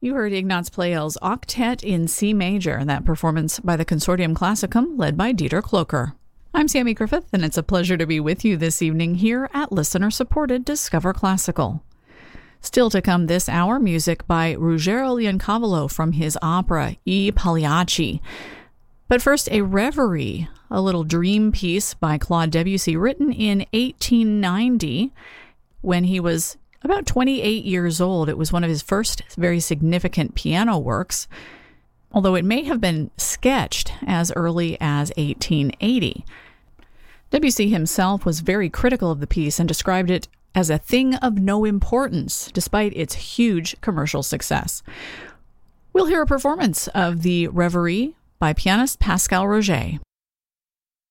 You heard Ignaz Pleyel's Octet in C major, that performance by the Consortium Classicum led by Dieter Kloker. I'm Sammy Griffith, and it's a pleasure to be with you this evening here at listener-supported Discover Classical. Still to come this hour, music by Ruggero Leoncavallo from his opera I Pagliacci. But first, a reverie, a little dream piece by Claude Debussy, written in 1890 when he was about 28 years old. It was one of his first very significant piano works, although it may have been sketched as early as 1880. Debussy himself was very critical of the piece and described it as a thing of no importance, despite its huge commercial success. We'll hear a performance of the Reverie by pianist Pascal Roget.